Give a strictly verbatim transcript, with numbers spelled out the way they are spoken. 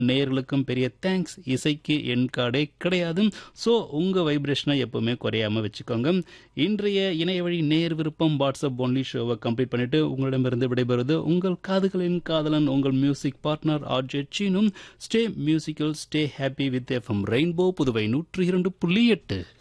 நேயர்களுக்கும் பெரிய தேங்க்ஸ். இசைக்கு என் கார்டே கிடையாது. ஸோ உங்கள் வைப்ரேஷனை எப்பவுமே குறையாமல் வச்சுக்கோங்க. இன்றைய இணைய வழி நேர் விருப்பம் வாட்ஸ்அப் ஒன்லி ஷோவை கம்ப்ளீட் பண்ணிட்டு உங்களிடமிருந்து விடைபெறுவது உங்கள் காதுகளின் காதலன், உங்கள் மியூசிக் பார்ட்னர் ஆர்ஜே சீனும். Stay musical, stay happy with FM rainbow Puduvai நூற்றி இரண்டு புள்ளி எட்டு.